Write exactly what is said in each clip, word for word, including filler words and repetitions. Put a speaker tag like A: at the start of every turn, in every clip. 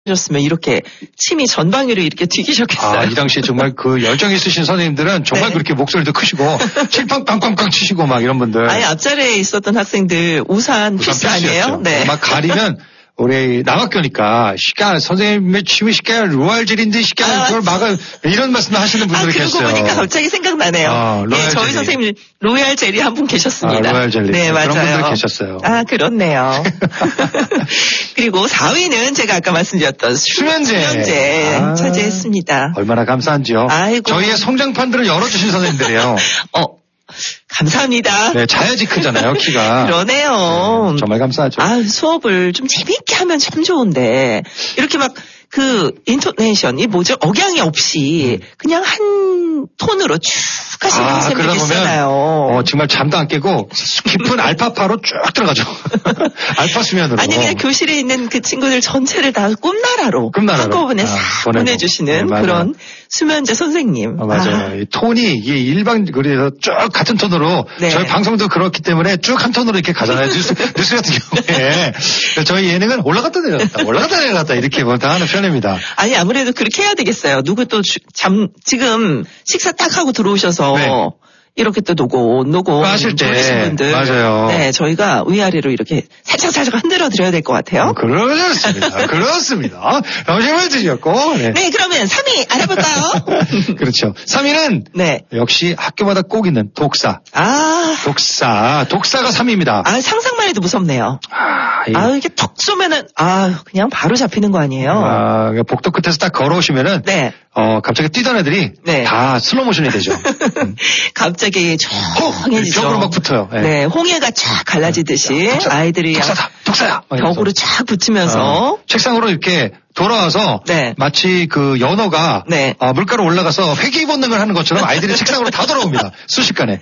A: 셨으면 이렇게 침이 전방위로 이렇게 튀기셨겠어요.
B: 아, 이 당시에 정말 그 열정 있으신 선생님들은 정말 네. 그렇게 목소리도 크시고 칠팡 꽝꽝꽝 치시고 막 이런 분들.
A: 아예 앞자리에 있었던 학생들 우산, 우산 필수 아니에요?
B: 네. 막 가리면 우리 남학교니까 시간 선생님의 침이 시간 로얄젤인데 시간 아, 그걸 막아 이런 말씀 하시는 분들이
A: 아,
B: 계세요.
A: 그러고 보니까 갑자기 생각나네요.
B: 아,
A: 네, 저희 선생님 로얄 젤리 한 분 계셨습니다.
B: 아, 로얄 젤리.
A: 네, 맞아요.
B: 그런 분들 계셨어요.
A: 아, 그렇네요. 그리고 사 위는 제가 아까 말씀드렸던
B: 수면제,
A: 수면제
B: 아,
A: 차지했습니다.
B: 얼마나 감사한지요.
A: 아이고.
B: 저희의 성장판들을 열어주신 선생님들이에요.
A: 어. 감사합니다.
B: 네, 자야지 크잖아요, 키가.
A: 그러네요.
B: 네, 정말 감사하죠.
A: 아, 수업을 좀 재밌게 하면 참 좋은데, 이렇게 막, 그, 인토네이션, 이 뭐죠? 억양이 없이, 음. 그냥 한 톤으로 쭉 하시는
B: 아,
A: 선생님들 있잖아요.
B: 어, 정말 잠도 안 깨고, 깊은 알파파로 쭉 들어가죠. 알파 수면으로.
A: 아니, 그냥 교실에 있는 그 친구들 전체를 다 꿈나라로.
B: 꿈나라로.
A: 한꺼번에
B: 아,
A: 싹 보내주시는 네, 그런 수면제 선생님.
B: 어, 맞아요. 아. 이 톤이, 이게 일반, 그래서 쭉 같은 톤으로, 네. 저희 방송도 그렇기 때문에 쭉 한 톤으로 이렇게 가잖아요. 뉴스, 뉴스 같은 경우에. 저희 예능은 올라갔다 내려갔다, 올라갔다 내려갔다, 이렇게 뭐 다 하는 편입니다.
A: 아니, 아무래도 그렇게 해야 되겠어요. 누구 또 주, 잠, 지금 식사 딱 하고 들어오셔서. 네. 이렇게 또 노고, 노고.
B: 하실 때.
A: 분들.
B: 맞아요.
A: 네, 저희가 위아래로 이렇게 살짝살짝 흔들어 드려야 될 것 같아요.
B: 어, 그렇습니다. 그렇습니다. 점심을 드셨고. 네.
A: 네, 그러면 삼 위 알아볼까요?
B: 그렇죠. 삼 위는. 네. 역시 학교마다 꼭 있는 독사.
A: 아.
B: 독사. 독사가 삼 위입니다.
A: 아, 상상만 해도 무섭네요. 아, 이... 아 이게 턱 쏘면은, 아, 그냥 바로 잡히는 거 아니에요?
B: 아, 복도 끝에서 딱 걸어오시면은. 네. 어, 갑자기 뛰던 애들이. 네. 다 슬로우 모션이 되죠. 음.
A: 갑자기 조용해지죠.
B: 벽으로 막 붙어요.
A: 네. 네, 홍해가 쫙 갈라지듯이
B: 야, 독사,
A: 아이들이
B: 독사다, 독사야.
A: 벽으로 쫙 붙으면서
B: 어, 책상으로 이렇게 돌아와서 네. 마치 그 연어가 네. 어, 물가로 올라가서 회귀 본능을 하는 것처럼 아이들이 책상으로 다 돌아옵니다. 순식간에.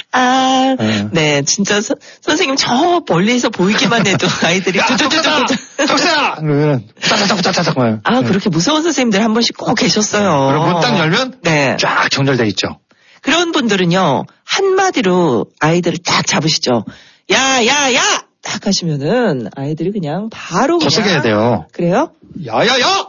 A: 아, 네, 네 진짜 서, 선생님 저 멀리서 보이기만 해도 아이들이
B: 독사다, 독사야. 그러면 짜자작 짜자작.
A: 아, 그렇게 무서운 선생님들 한 번씩 꼭 계셨어요.
B: 그리고 문 딱 열면
A: 네.
B: 쫙 정렬돼 있죠.
A: 그런 분들은요, 한마디로 아이들을 딱 잡으시죠. 야, 야, 야! 딱 하시면은 아이들이 그냥 바로 그냥.
B: 더 세게 해야 돼요.
A: 그래요?
B: 야, 야, 야!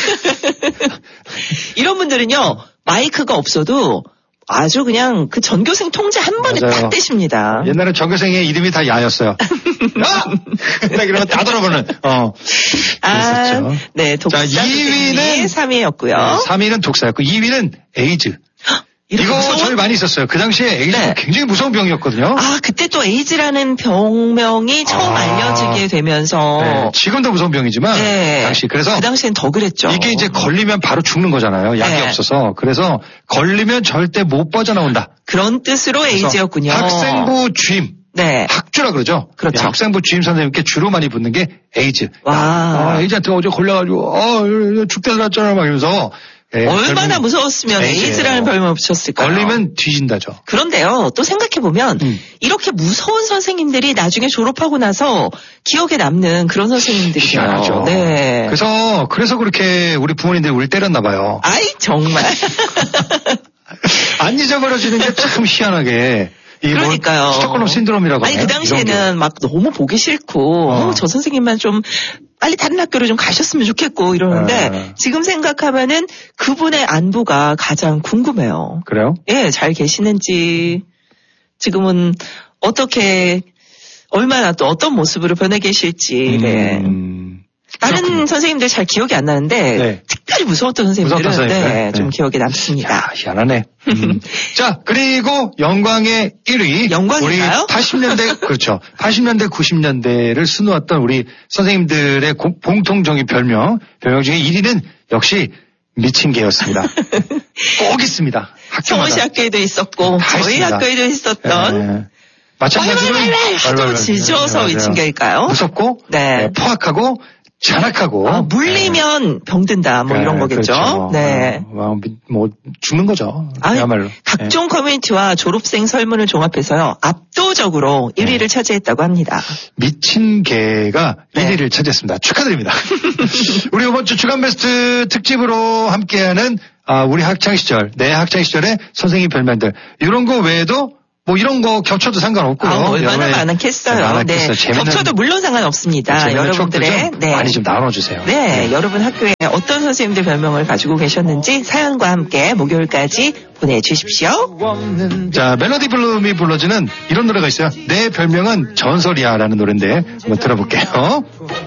A: 이런 분들은요, 마이크가 없어도 아주 그냥 그 전교생 통제 한 번에 맞아요. 딱 떼십니다.
B: 옛날에 전교생의 이름이 다 야였어요. 야! 딱 이러면 다 돌아보는, 어.
A: 아, 네, 독사.
B: 자, 이 위는
A: 삼 위였고요.
B: 네, 삼 위는 독사였고, 이 위는 에이즈. 이거 무서운? 저희 많이 있었어요. 그 당시에 에이즈가 네. 굉장히 무서운 병이었거든요.
A: 아, 그때 또 에이즈라는 병명이 처음 아, 알려지게 되면서.
B: 네, 지금도 무서운 병이지만. 네. 당시, 그래서.
A: 그 당시엔 더 그랬죠.
B: 이게 이제 걸리면 바로 죽는 거잖아요. 약이 네. 없어서. 그래서 걸리면 절대 못 빠져나온다.
A: 그런 뜻으로 에이즈였군요.
B: 학생부 주임.
A: 네.
B: 학주라 그러죠.
A: 그렇죠.
B: 학생부 주임 선생님께 주로 많이 붙는 게 에이즈.
A: 와.
B: 아, 에이즈한테 어제 걸려가지고, 아, 죽다 살았잖아. 막 이러면서.
A: 네, 얼마나 무서웠으면 에이즈예요. 에이즈라는 별명을 붙였을까요?
B: 걸리면 뒤진다죠.
A: 그런데요, 또 생각해보면, 음. 이렇게 무서운 선생님들이 나중에 졸업하고 나서 기억에 남는 그런 선생님들이죠.
B: 희한하죠.
A: 네.
B: 그래서, 그래서 그렇게 우리 부모님들이 우리 때렸나봐요.
A: 아이, 정말.
B: 안 잊어버려지는 게 참 희한하게.
A: 그러니까요.
B: 스톡홀름 신드롬이라고
A: 아니, 그 당시에는 막 너무 보기 싫고, 어. 어, 저 선생님만 좀 빨리 다른 학교로 좀 가셨으면 좋겠고 이러는데, 네. 지금 생각하면은 그분의 안부가 가장 궁금해요.
B: 그래요?
A: 예, 잘 계시는지, 지금은 어떻게, 얼마나 또 어떤 모습으로 변해 계실지, 음. 네. 다른 그렇군요. 선생님들 잘 기억이 안 나는데 네. 특별히 무서웠던 선생님들은 선생님. 네, 네. 좀 기억에 남습니다.
B: 야, 희한하네. 음. 자, 그리고 영광의 일 위.
A: 영광인가요?
B: 우리 팔십 년대 그렇죠. 팔십 년대 구십 년대를 수놓았던 우리 선생님들의 공, 공통적인 별명. 별명 중에 일 위는 역시 미친 개였습니다. 꼭 있습니다. 학교마다.
A: 성호시 학교에도 있었고 저희 있습니다. 학교에도 있었던
B: 네. 마찬가지로
A: 하도 지져서 미친 개일까요?
B: 무섭고
A: 네.
B: 네, 포악하고 잔악하고.
A: 아, 물리면 네. 병든다, 뭐 네, 이런 거겠죠.
B: 그렇죠.
A: 네.
B: 뭐, 뭐, 죽는 거죠.
A: 아,
B: 그야말로.
A: 각종
B: 네.
A: 커뮤니티와 졸업생 설문을 종합해서요, 압도적으로 네. 일 위를 차지했다고 합니다.
B: 미친 개가
A: 네.
B: 일 위를 차지했습니다. 축하드립니다. 우리 이번 주 주간 베스트 특집으로 함께하는, 아, 우리 학창시절, 내 학창시절의 선생님 별명들. 이런 거 외에도 뭐 이런 거 겹쳐도 상관없고요.
A: 아, 얼마나 많겠어요. 많았겠어요. 네. 겹쳐도 물론 상관없습니다. 여러분들의
B: 네. 많이 좀 나눠주세요.
A: 네. 네, 여러분 학교에 어떤 선생님들 별명을 가지고 계셨는지 사연과 함께 목요일까지 보내주십시오.
B: 자, 멜로디 블룸이 불러주는 이런 노래가 있어요. 내 별명은 전설이야 라는 노래인데 한번 들어볼게요.